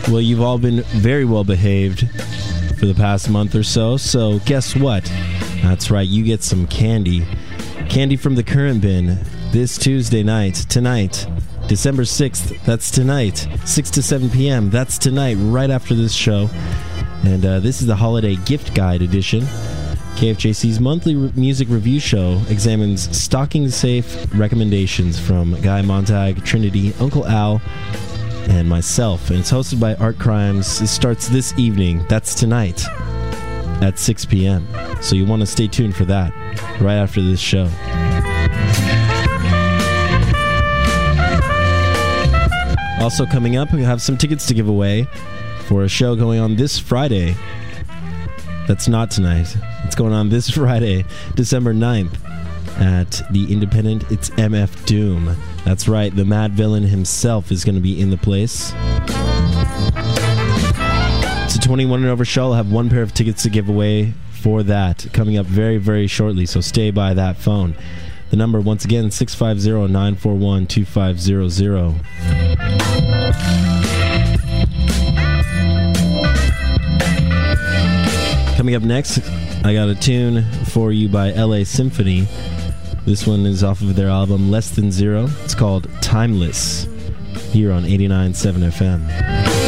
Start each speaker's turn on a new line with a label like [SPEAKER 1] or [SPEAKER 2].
[SPEAKER 1] Well, you've all been very well behaved for the past month or so, so guess what? That's right, you get some candy. Candy from the Current Bin this Tuesday night, tonight, December 6th, that's tonight, 6 to 7 p.m., that's tonight, right after this show. And this is the Holiday Gift Guide edition. KFJC's monthly music review show examines stocking-safe recommendations from Guy Montag, Trinity, Uncle Al, and myself. And it's hosted by Art Crimes. It starts this evening, that's tonight, at 6 p.m. So you want to stay tuned for that, right after this show. Also coming up, we have some tickets to give away for a show going on this Friday. That's not tonight. It's going on this Friday, December 9th, at the Independent. It's MF Doom. That's right, the Mad Villain himself is going to be in the place. It's a 21 and over show. I'll have one pair of tickets to give away for that coming up very, very shortly, so stay by that phone. The number, once again, 650-941-2500. Coming up next, I got a tune for you by LA Symphony. This one is off of their album Less Than Zero. It's called Timeless, here on 89.7 FM.